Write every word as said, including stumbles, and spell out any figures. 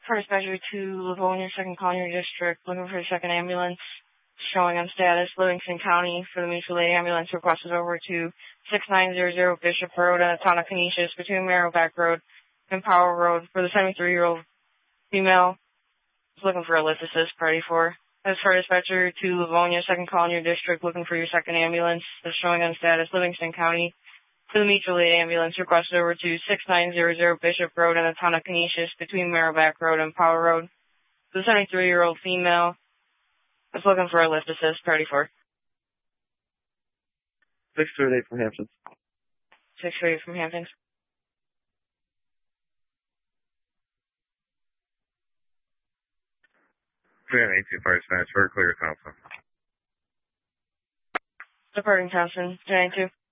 First measure to Livonia, second call in your district, looking for a second ambulance, showing on status, Livingston County, for the mutual aid ambulance request is over to six nine zero zero Bishop Road and Atana-Canisius between Marrowback Road and Powell Road for the seventy-three-year-old female is looking for a lift assist party for. As for dispatcher to Livonia, second call in your district, looking for your second ambulance, is showing on status, Livingston County, for the mutual aid ambulance requested over to six nine zero zero Bishop Road and Atana-Canisius between Marrowback Road and Powell Road. The seventy-three-year-old female is looking for a lift assist party for. six two eight from Hamptons. six two eight from Hamptons. three eighteen fire dispatch, very clear, Thompson. Departing Thompson, nine two.